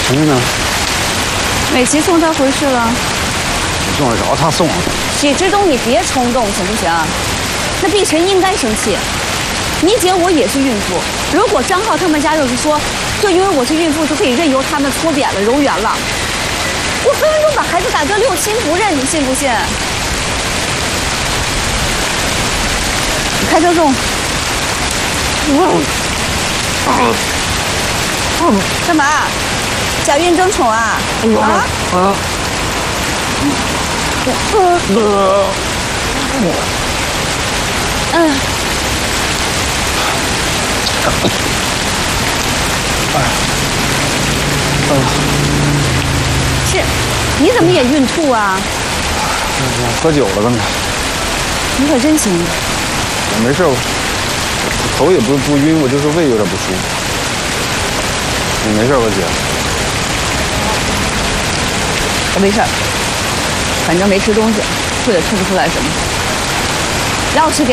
陈丽呢？ 美琪送她回去了。 你用得着他送？ 许之东，你别冲动行不行？那碧晨应该生气。你姐我也是孕妇，如果张浩他们家要是说，就因为我是孕妇就可以任由他们搓扁了、揉圆了，我分分钟把孩子打个六亲不认，你信不信？你开车送。干嘛？假孕争宠啊？啊？是，你怎么也孕吐啊？ 喝酒了刚才。 你可真行。 我没事，我头也不晕，我就是胃有点不舒服。你没事吧，姐？ 我没事，反正没吃东西，吐也吐不出来什么。让我吃点。